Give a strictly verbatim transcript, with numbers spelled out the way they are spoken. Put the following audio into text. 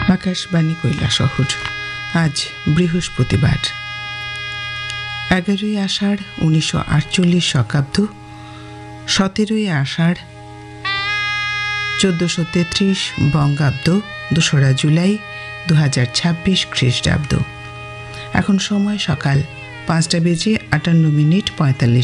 আকাশবাণী কৈলাসহর। আজ বৃহস্পতিবার এগারোই আষাঢ় উনিশশো আটচল্লিশ শকাব্দ, সতেরোই আষাঢ় চোদ্দশো তেত্রিশ বঙ্গাব্দ, দোসরা জুলাই দু হাজার ছাব্বিশ খ্রিস্টাব্দ। এখন সময় সকাল পাঁচটা বেজে আটান্ন মিনিট পঁয়তাল্লিশ